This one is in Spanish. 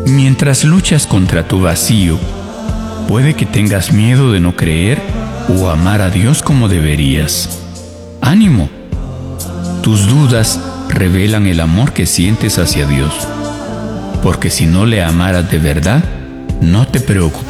Mientras luchas contra tu vacío, puede que tengas miedo de no creer o amar a Dios como deberías. ¡Ánimo! Tus dudas revelan el amor que sientes hacia Dios, porque si no le amaras de verdad, no te preocuparías